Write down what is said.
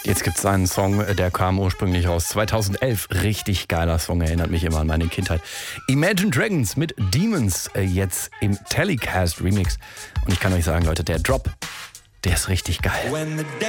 Jetzt gibt es einen Song, der kam ursprünglich raus 2011. Richtig geiler Song, erinnert mich immer an meine Kindheit. Imagine Dragons mit Demons, jetzt im Telecast Remix. Und ich kann euch sagen, Leute, der Drop, der ist richtig geil.